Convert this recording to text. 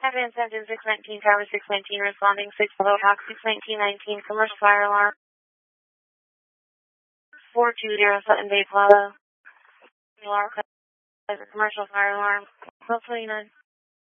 Advanced engine 619, tower 619, responding 6 below Hawk 61919, commercial fire alarm. 420 Sutton Bay Plaza. Commercial fire alarm. 1229.